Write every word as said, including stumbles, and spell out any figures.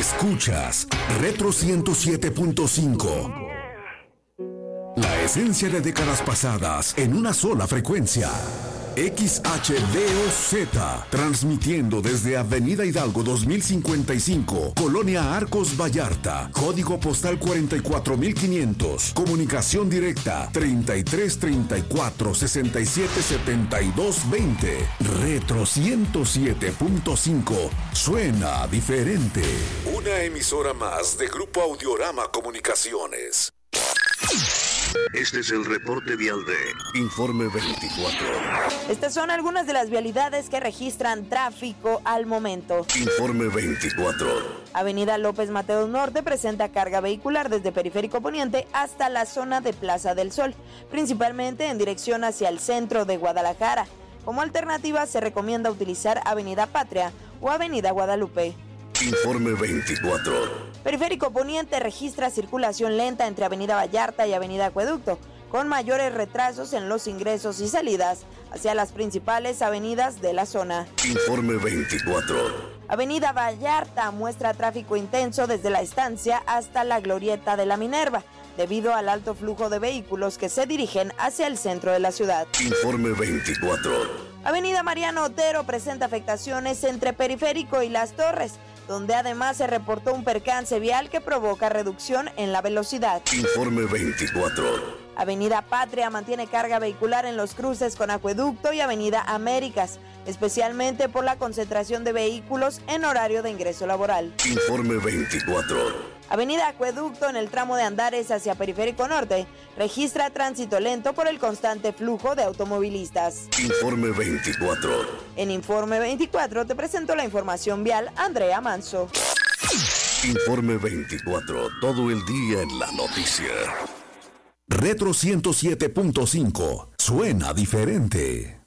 Escuchas Retro ciento siete punto cinco. La esencia de décadas pasadas en una sola frecuencia. X H D O Z, transmitiendo desde Avenida Hidalgo dos mil cincuenta y cinco, Colonia Arcos Vallarta, código postal cuarenta y cuatro mil quinientos, comunicación directa treinta y tres treinta y cuatro sesenta y siete setenta y dos veinte. Retro ciento siete punto cinco, suena diferente. Una emisora más de Grupo Audiorama Comunicaciones. Este es el reporte vial de Informe veinticuatro. Estas son algunas de las vialidades que registran tráfico al momento. Informe veinticuatro. Avenida López Mateos Norte presenta carga vehicular desde Periférico Poniente hasta la zona de Plaza del Sol, principalmente en dirección hacia el centro de Guadalajara. Como alternativa se recomienda utilizar Avenida Patria o Avenida Guadalupe. Informe veinticuatro. Periférico Poniente registra circulación lenta entre Avenida Vallarta y Avenida Acueducto, con mayores retrasos en los ingresos y salidas hacia las principales avenidas de la zona. Informe veinticuatro. Avenida Vallarta muestra tráfico intenso desde la estancia hasta la glorieta de la Minerva, debido al alto flujo de vehículos que se dirigen hacia el centro de la ciudad. Informe veinticuatro. Avenida Mariano Otero presenta afectaciones entre Periférico y Las Torres, donde además se reportó un percance vial que provoca reducción en la velocidad. Informe veinticuatro. Avenida Patria mantiene carga vehicular en los cruces con Acueducto y Avenida Américas, especialmente por la concentración de vehículos en horario de ingreso laboral. Informe veinticuatro. Avenida Acueducto en el tramo de Andares hacia Periférico Norte registra tránsito lento por el constante flujo de automovilistas. Informe veinticuatro. En Informe veinticuatro te presento la información vial, Andrea Manso. Informe veinticuatro, todo el día en la noticia. Retro ciento siete punto cinco, suena diferente.